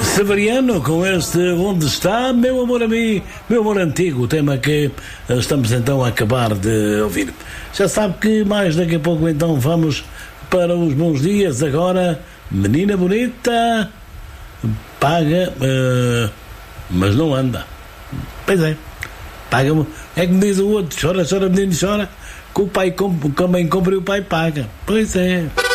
Severiano com este Onde Está Meu Amor a Mim, Meu Amor Antigo, o tema que estamos então a acabar de ouvir. Já sabe que mais daqui a pouco então vamos para os bons dias. Agora, menina bonita, paga, mas não anda. Pois é, paga, é como diz o outro, chora, chora, menino, chora, que o pai, que a mãe compra e o pai paga. Pois é.